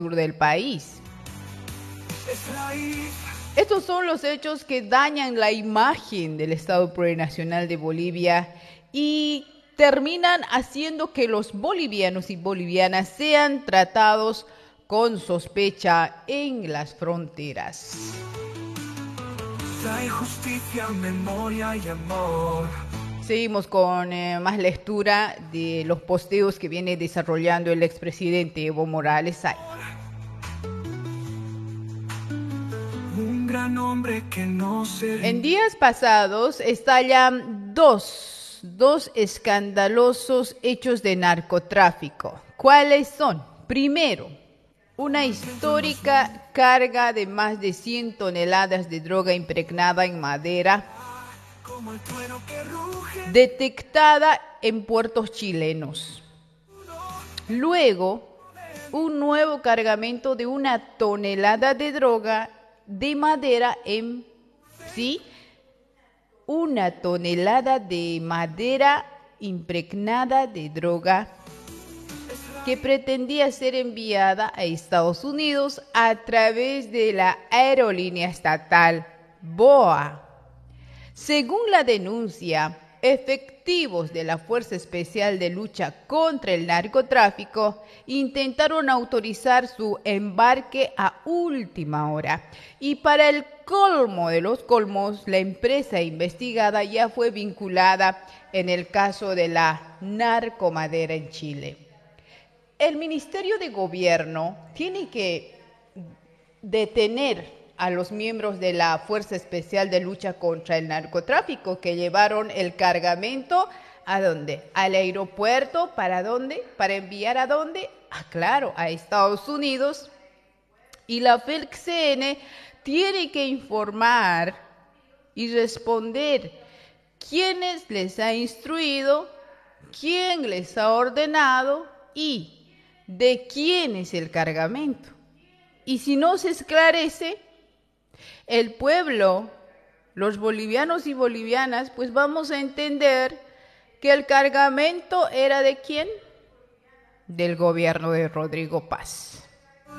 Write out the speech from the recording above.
sur del país. Estos son los hechos que dañan la imagen del Estado Plurinacional de Bolivia y terminan haciendo que los bolivianos y bolivianas sean tratados con sospecha en las fronteras. Trae justicia, memoria y amor. Seguimos con más lectura de los posteos que viene desarrollando el expresidente Evo Morales. Un gran hombre que no se... En días pasados estallan dos escandalosos hechos de narcotráfico. ¿Cuáles son? Primero, una histórica carga de más de 100 toneladas de droga impregnada en madera detectada en puertos chilenos. Luego, un nuevo cargamento de 1 tonelada de droga de madera en... ¿sí? 1 tonelada de madera impregnada de droga que pretendía ser enviada a Estados Unidos a través de la aerolínea estatal BOA. Según la denuncia, efectivos de la Fuerza Especial de Lucha contra el Narcotráfico intentaron autorizar su embarque a última hora. Y para el colmo de los colmos, la empresa investigada ya fue vinculada en el caso de la narcomadera en Chile. El Ministerio de Gobierno tiene que detener a los miembros de la Fuerza Especial de Lucha contra el Narcotráfico que llevaron el cargamento ¿a dónde? Al aeropuerto. ¿Para dónde? ¿Para enviar a dónde? Claro, a Estados Unidos. Y la FELCN tiene que informar y responder quiénes les ha instruido, quién les ha ordenado y de quién es el cargamento. Y si no se esclarece, el pueblo, los bolivianos y bolivianas, pues vamos a entender que el cargamento era ¿de quién? Del gobierno de Rodrigo Paz.